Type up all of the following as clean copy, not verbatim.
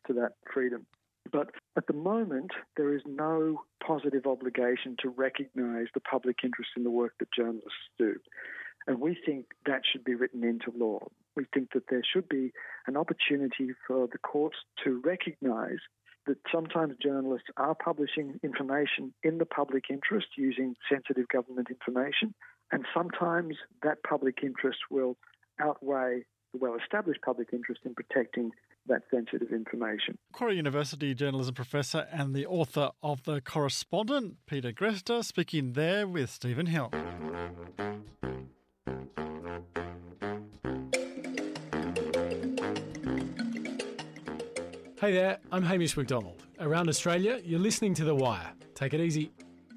to that freedom. But at the moment, there is no positive obligation to recognise the public interest in the work that journalists do. And we think that should be written into law. We think that there should be an opportunity for the courts to recognise that sometimes journalists are publishing information in the public interest using sensitive government information, and sometimes that public interest will outweigh the well-established public interest in protecting that sensitive information. Macquarie University journalism professor and the author of The Correspondent, Peter Greste, speaking there with Stephen Hill. Hey there, I'm Hamish McDonald. Around Australia, you're listening to The Wire. Take it easy.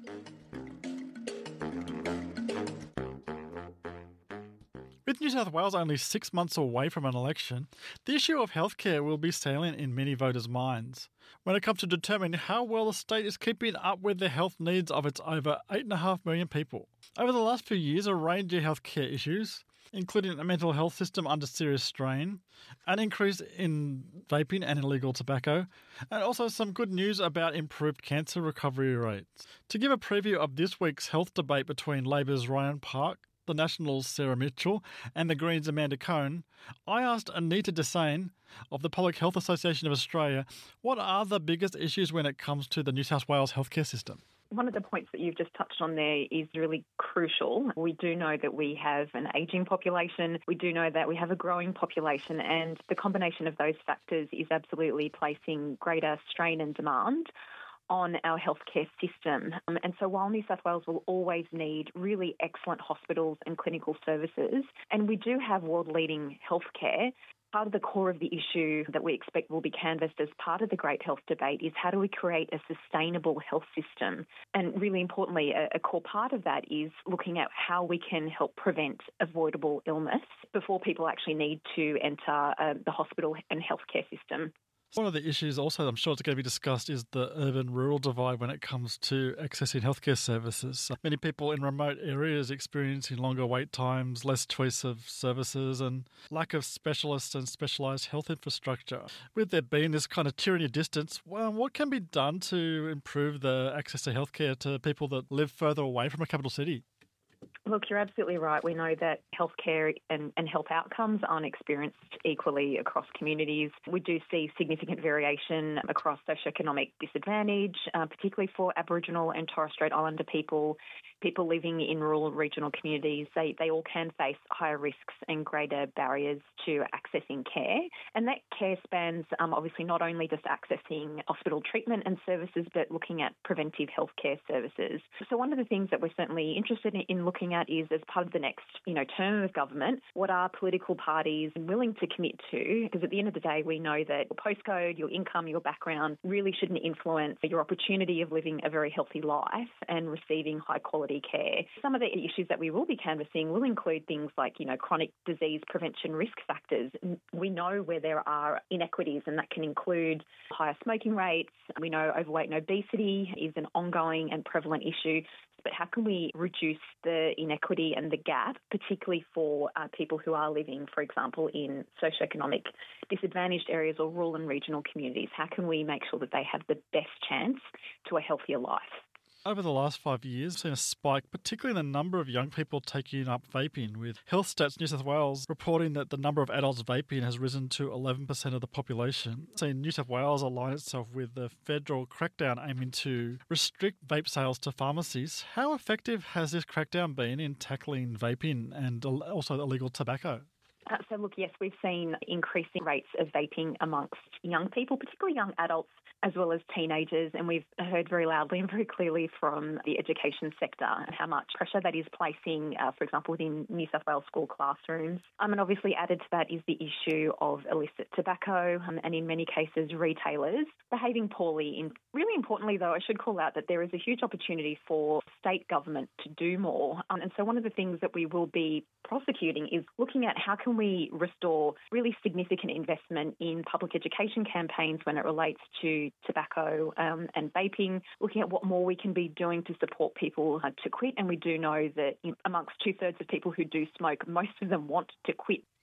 With New South Wales only 6 months away from an election, the issue of healthcare will be salient in many voters' minds when it comes to determining how well the state is keeping up with the health needs of its over 8.5 million people. Over the last few years, a range of healthcare issues, including a mental health system under serious strain, an increase in vaping and illegal tobacco, and also some good news about improved cancer recovery rates. To give a preview of this week's health debate between Labor's Ryan Park, the Nationals' Sarah Mitchell, and the Greens' Amanda Cohn, I asked Anita Desane of the Public Health Association of Australia what are the biggest issues when it comes to the New South Wales healthcare system. One of the points that you've just touched on there is really crucial. We do know that we have an ageing population. We do know that we have a growing population, and the combination of those factors is absolutely placing greater strain and demand on our healthcare system. And so while New South Wales will always need really excellent hospitals and clinical services, and we do have world-leading healthcare, part of the core of the issue that we expect will be canvassed as part of the great health debate is how do we create a sustainable health system? And really importantly, a core part of that is looking at how we can help prevent avoidable illness before people actually need to enter the hospital and healthcare system. One of the issues also I'm sure it's going to be discussed is the urban-rural divide when it comes to accessing healthcare services. Many people in remote areas experiencing longer wait times, less choice of services and lack of specialists and specialised health infrastructure. With there being this kind of tyranny of distance, well, what can be done to improve the access to healthcare to people that live further away from a capital city? Look, you're absolutely right. We know that healthcare and health outcomes aren't experienced equally across communities. We do see significant variation across socioeconomic disadvantage, particularly for Aboriginal and Torres Strait Islander people living in rural and regional communities. They all can face higher risks and greater barriers to accessing care. And that care spans obviously not only just accessing hospital treatment and services, but looking at preventive healthcare services. So one of the things that we're certainly interested in looking at is, as part of the next term of government, what are political parties willing to commit to? Because at the end of the day, we know that your postcode, your income, your background really shouldn't influence your opportunity of living a very healthy life and receiving high quality care. Some of the issues that we will be canvassing will include things like, chronic disease prevention risk factors. We know where there are inequities, and that can include higher smoking rates. We know overweight and obesity is an ongoing and prevalent issue. But how can we reduce the inequity and the gap, particularly for people who are living, for example, in socioeconomic disadvantaged areas or rural and regional communities? How can we make sure that they have the best chance to a healthier life? Over the last 5 years, we've seen a spike, particularly in the number of young people taking up vaping, with Health Stats New South Wales reporting that the number of adults vaping has risen to 11% of the population. Seeing New South Wales align itself with the federal crackdown aiming to restrict vape sales to pharmacies. How effective has this crackdown been in tackling vaping and also illegal tobacco? So look, yes, we've seen increasing rates of vaping amongst young people, particularly young adults, as well as teenagers. And we've heard very loudly and very clearly from the education sector how much pressure that is placing, for example, within New South Wales school classrooms. And obviously added to that is the issue of illicit tobacco and in many cases retailers behaving poorly. Really importantly, though, I should call out that there is a huge opportunity for state government to do more. And so one of the things that we will be prosecuting is looking at how can we restore really significant investment in public education campaigns when it relates to tobacco and vaping, looking at what more we can be doing to support people to quit. And we do know that amongst 2/3 of people who do smoke, most of them want to quit.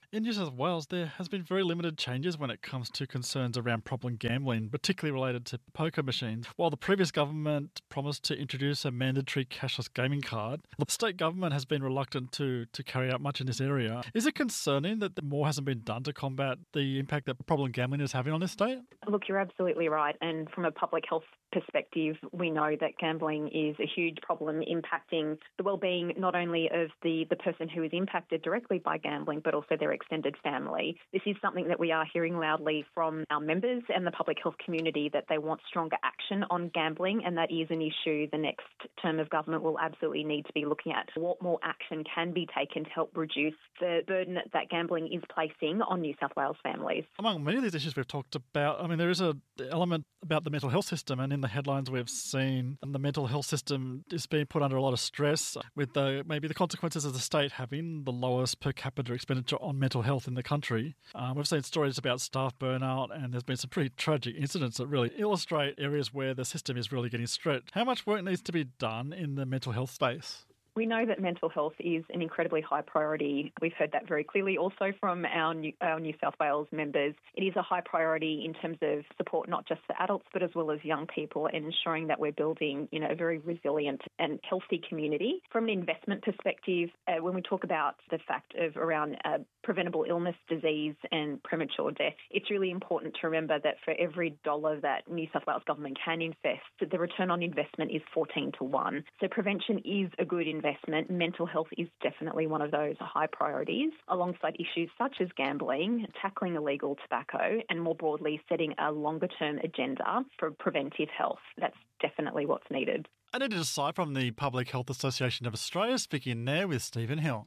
In New South Wales, there has been very limited changes when it comes to concerns around problem gambling, particularly related to poker machines. While the previous government promised to introduce a mandatory cashless gaming card, the state government has been reluctant to carry out much in this area. Is it concerning that more hasn't been done to combat the impact that problem gambling is having on this state? Look, you're absolutely right. And from a public health perspective, we know that gambling is a huge problem impacting the well-being not only of the person who is impacted directly by gambling, but also their extended family. This is something that we are hearing loudly from our members and the public health community, that they want stronger action on gambling, and that is an issue the next term of government will absolutely need to be looking at. What more action can be taken to help reduce the burden that gambling is placing on New South Wales families? Among many of these issues we've talked about, there is an element about the mental health system, and in the headlines we've seen the mental health system is being put under a lot of stress with maybe the consequences of the state having the lowest per capita expenditure on mental health in the country. We've seen stories about staff burnout, and there's been some pretty tragic incidents that really illustrate areas where the system is really getting stretched. How much work needs to be done in the mental health space? We know that mental health is an incredibly high priority. We've heard that very clearly also from our New South Wales members. It is a high priority in terms of support, not just for adults, but as well as young people, and ensuring that we're building, a very resilient and healthy community. From an investment perspective, when we talk about the fact of around preventable illness, disease and premature death, it's really important to remember that for every dollar that New South Wales government can invest, the return on investment is 14 to 1. So prevention is a good investment. Mental health is definitely one of those high priorities, alongside issues such as gambling, tackling illegal tobacco, and more broadly setting a longer-term agenda for preventive health. That's definitely what's needed. And aside from the Public Health Association of Australia, speaking there with Stephen Hill.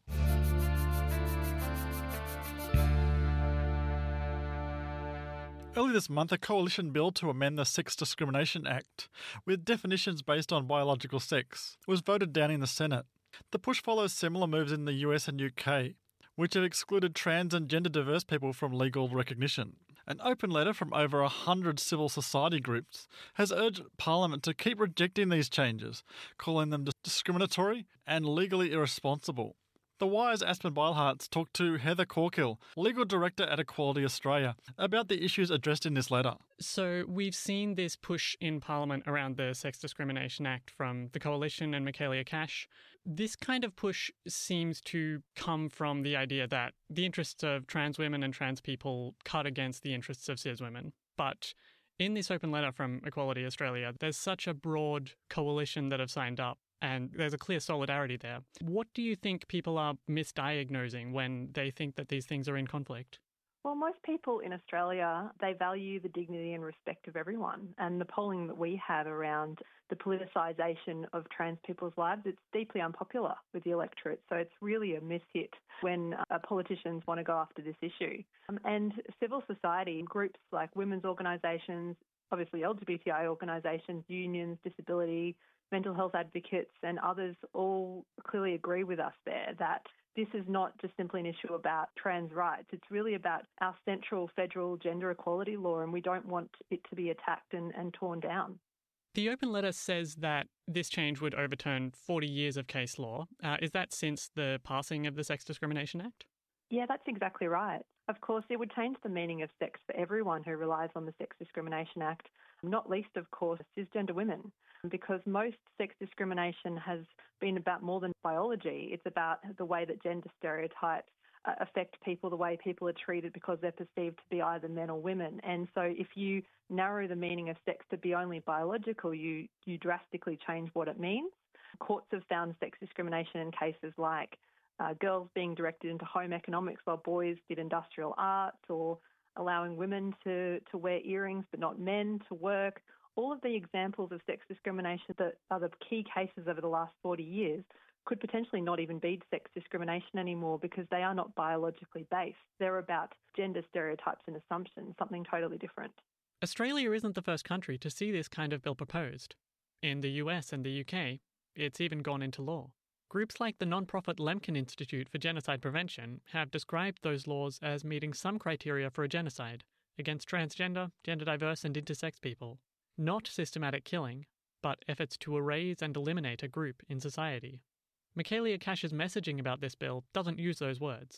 Early this month, a coalition bill to amend the Sex Discrimination Act with definitions based on biological sex was voted down in the Senate. The push follows similar moves in the US and UK, which have excluded trans and gender diverse people from legal recognition. An open letter from over 100 civil society groups has urged Parliament to keep rejecting these changes, calling them discriminatory and legally irresponsible. The Wire's Aspen Beilhartz talked to Heather Corkill, Legal Director at Equality Australia, about the issues addressed in this letter. So we've seen this push in Parliament around the Sex Discrimination Act from the Coalition and Michaelia Cash. This kind of push seems to come from the idea that the interests of trans women and trans people cut against the interests of cis women. But in this open letter from Equality Australia, there's such a broad coalition that have signed up, and there's a clear solidarity there. What do you think people are misdiagnosing when they think that these things are in conflict? Well, most people in Australia, they value the dignity and respect of everyone. And the polling that we have around the politicisation of trans people's lives, it's deeply unpopular with the electorate. So it's really a mishit when politicians want to go after this issue. And civil society, groups like women's organisations, obviously LGBTI organisations, unions, disability, mental health advocates and others all clearly agree with us there that this is not just simply an issue about trans rights. It's really about our central federal gender equality law, and we don't want it to be attacked and torn down. The open letter says that this change would overturn 40 years of case law. Is that since the passing of the Sex Discrimination Act? Yeah, that's exactly right. Of course, it would change the meaning of sex for everyone who relies on the Sex Discrimination Act, not least, of course, cisgender women, because most sex discrimination has been about more than biology. It's about the way that gender stereotypes affect people, the way people are treated because they're perceived to be either men or women. And so if you narrow the meaning of sex to be only biological, you drastically change what it means. Courts have found sex discrimination in cases like girls being directed into home economics while boys did industrial arts, or allowing women to wear earrings but not men to work. All of the examples of sex discrimination that are the key cases over the last 40 years could potentially not even be sex discrimination anymore because they are not biologically based. They're about gender stereotypes and assumptions, something totally different. Australia isn't the first country to see this kind of bill proposed. In the US and the UK, it's even gone into law. Groups like the non-profit Lemkin Institute for Genocide Prevention have described those laws as meeting some criteria for a genocide against transgender, gender diverse and intersex people. Not systematic killing, but efforts to erase and eliminate a group in society. Michaelia Cash's messaging about this bill doesn't use those words.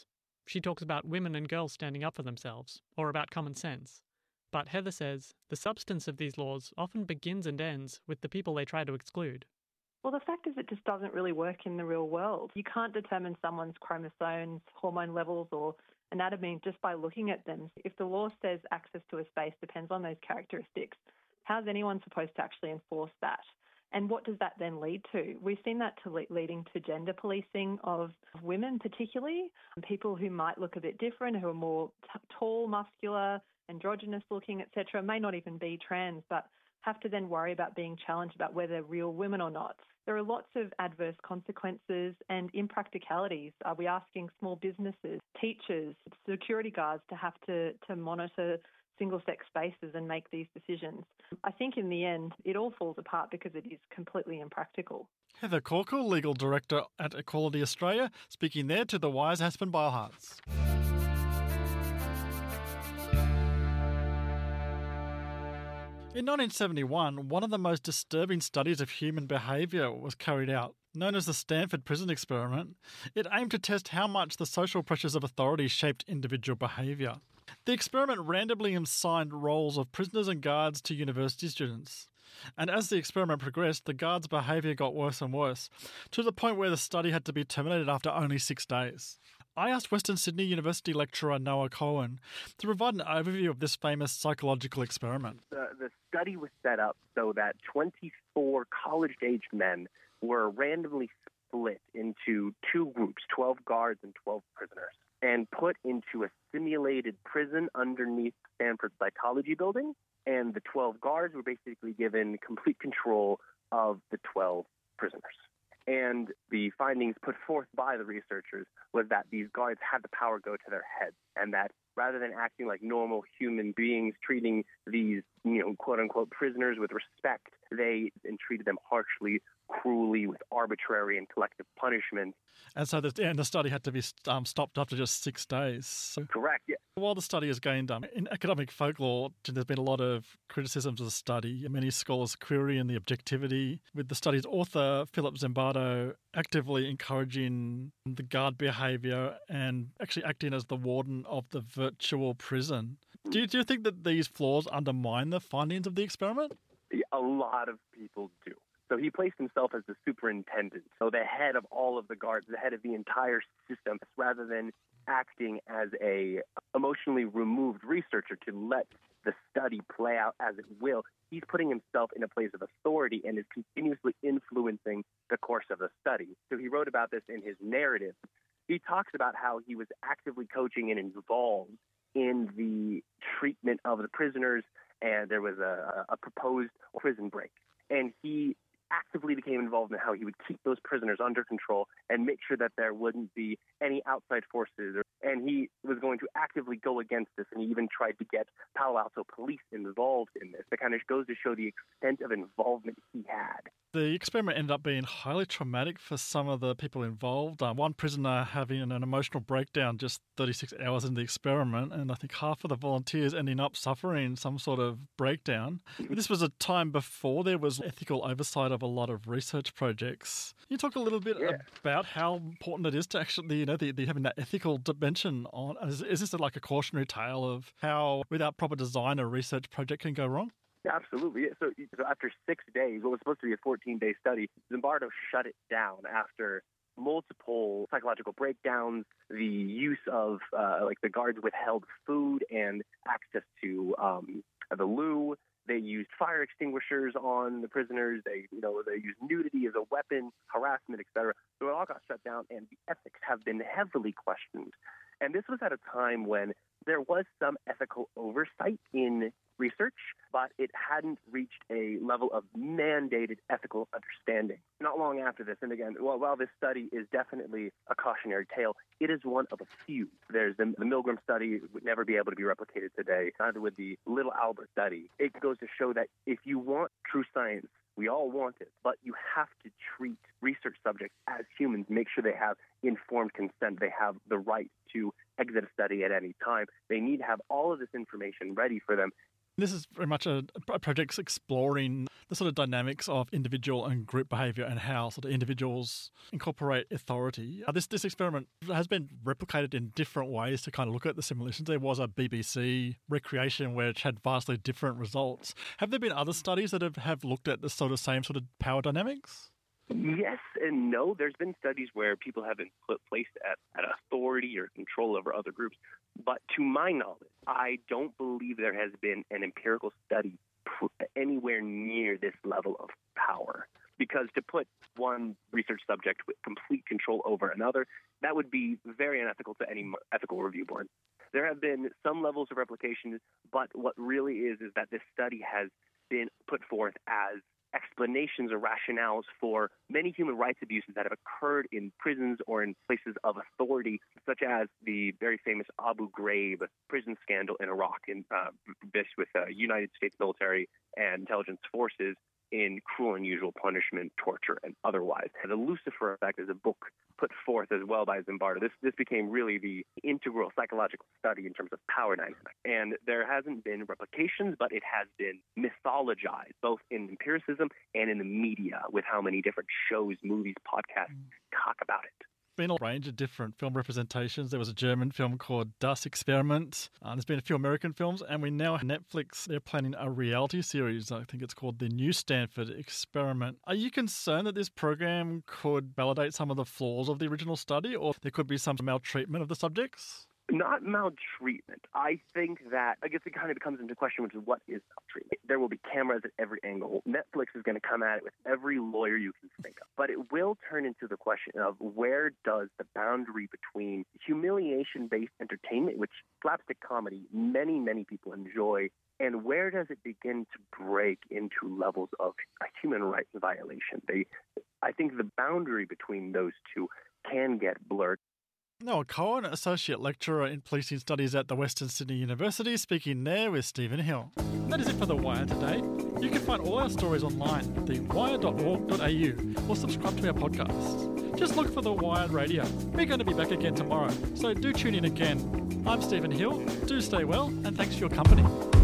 She talks about women and girls standing up for themselves, or about common sense. But Heather says the substance of these laws often begins and ends with the people they try to exclude. Well, the fact is it just doesn't really work in the real world. You can't determine someone's chromosomes, hormone levels, or anatomy just by looking at them. If the law says access to a space depends on those characteristics, how's anyone supposed to actually enforce that? And what does that then lead to? We've seen that leading to gender policing of women particularly, people who might look a bit different, who are more tall, muscular, androgynous looking, etc., may not even be trans, but have to then worry about being challenged about whether they're real women or not. There are lots of adverse consequences and impracticalities. Are we asking small businesses, teachers, security guards to have to monitor single-sex spaces and make these decisions? I think in the end, it all falls apart because it is completely impractical. Heather Corkle, Legal Director at Equality Australia, speaking there to the Wire's Aspen Beilhartz. In 1971, one of the most disturbing studies of human behaviour was carried out. Known as the Stanford Prison Experiment, it aimed to test how much the social pressures of authority shaped individual behaviour. The experiment randomly assigned roles of prisoners and guards to university students. And as the experiment progressed, the guards' behaviour got worse and worse, to the point where the study had to be terminated after only 6 days. I asked Western Sydney University lecturer Noah Cohen to provide an overview of this famous psychological experiment. The study was set up so that 24 college-aged men were randomly split into 2 groups, 12 guards and 12 prisoners, and put into a simulated prison underneath Stanford Psychology Building. And the 12 guards were basically given complete control of the 12 prisoners. And the findings put forth by the researchers was that these guards had the power go to their heads, and that rather than acting like normal human beings, treating these, quote-unquote prisoners with respect, they treated them harshly, cruelly, with arbitrary and collective punishment. And so the study had to be stopped after just 6 days. So Correct, yeah. while the study has gained in academic folklore, there's been a lot of criticisms of the study. Many scholars querying the objectivity, with the study's author, Philip Zimbardo, actively encouraging the guard behaviour and actually acting as the warden of the virtual prison. Do you think that these flaws undermine the findings of the experiment? A lot of people do. So he placed himself as the superintendent, so the head of all of the guards, the head of the entire system, rather than acting as a emotionally removed researcher to let the study play out as it will. He's putting himself in a place of authority and is continuously influencing the course of the study. So he wrote about this in his narrative. He talks about how he was actively coaching and involved in the treatment of the prisoners, and there was a proposed prison break. And he actively became involved in how he would keep those prisoners under control and make sure that there wouldn't be any outside forces. And he was going to actively go against this, and he even tried to get Palo Alto police involved in this. That kind of goes to show the extent of involvement he had. The experiment ended up being highly traumatic for some of the people involved. One prisoner having an emotional breakdown just 36 hours into the experiment, and I think half of the volunteers ending up suffering some sort of breakdown. This was a time before there was ethical oversight of a lot of research projects. Can you talk a little bit about how important it is to actually, having that ethical dimension on? Is this like a cautionary tale of how, without proper design, a research project can go wrong? Absolutely. So after 6 days, what was supposed to be a 14-day study, Zimbardo shut it down after multiple psychological breakdowns, the use of the guards withheld food and access to the loo. They used fire extinguishers on the prisoners. They used nudity as a weapon, harassment, etc. So it all got shut down, and the ethics have been heavily questioned. And this was at a time when there was some ethical oversight in research, but it hadn't reached a level of mandated ethical understanding. Not long after this, and again, while this study is definitely a cautionary tale, it is one of a few. There's the Milgram study would never be able to be replicated today, neither would the Little Albert study. It goes to show that if you want true science, we all want it, but you have to treat research subjects as humans, make sure they have informed consent, they have the right to exit a study at any time. They need to have all of this information ready for them This is very much a project exploring the sort of dynamics of individual and group behaviour and how sort of individuals incorporate authority. This experiment has been replicated in different ways to kind of look at the simulations. There was a BBC recreation which had vastly different results. Have there been other studies that have looked at the same sort of power dynamics? Yes and no. There's been studies where people have been placed at authority or control over other groups. But to my knowledge, I don't believe there has been an empirical study anywhere near this level of power. Because to put one research subject with complete control over another, that would be very unethical to any ethical review board. There have been some levels of replication, but what really is that this study has been put forth as explanations or rationales for many human rights abuses that have occurred in prisons or in places of authority, such as the very famous Abu Ghraib prison scandal in Iraq, with United States military and intelligence forces in cruel and unusual punishment, torture, and otherwise. The Lucifer Effect is a book put forth as well by Zimbardo. This became really the integral psychological study in terms of power dynamics. And there hasn't been replications, but it has been mythologized, both in empiricism and in the media, with how many different shows, movies, podcasts talk about it. Been a range of different film representations. There was a German film called Das Experiment. There's been a few American films, and we now have Netflix. They're planning a reality series. I think it's called The New Stanford Experiment. Are you concerned that this program could validate some of the flaws of the original study, or there could be some maltreatment of the subjects? Not maltreatment. I think that, I guess it kind of comes into question, which is what is maltreatment? There will be cameras at every angle. Netflix is going to come at it with every lawyer you can think of. But it will turn into the question of where does the boundary between humiliation-based entertainment, which slapstick comedy many, many people enjoy, and where does it begin to break into levels of a human rights violation? I think the boundary between those two can get blurred. Noah Cohen, Associate Lecturer in Policing Studies at the Western Sydney University, speaking there with Stephen Hill. And that is it for The Wire today. You can find all our stories online at thewire.org.au or subscribe to our podcast. Just look for The Wire Radio. We're going to be back again tomorrow, so do tune in again. I'm Stephen Hill. Do stay well, and thanks for your company.